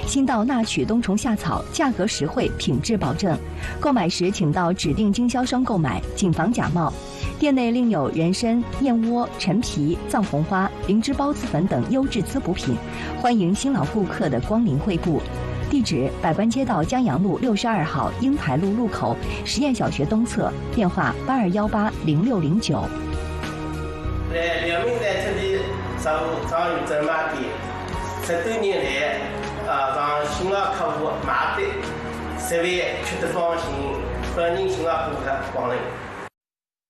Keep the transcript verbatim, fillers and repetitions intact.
新到纳曲冬虫夏草，价格实惠，品质保证。购买时请到指定经销商购买，谨防假冒。店内另有人参、燕窝、陈皮、藏红花、灵芝孢子粉等优质滋补品，欢迎新老顾客的光临惠顾。地址：百官街道江阳路六十二号英台路路口实验小学东侧，电话八二幺八零六零九。 来辽宁在这里上上有专卖店，十多年来，啊，让新老客户买的，十万吃得放心，欢迎新老顾客光临。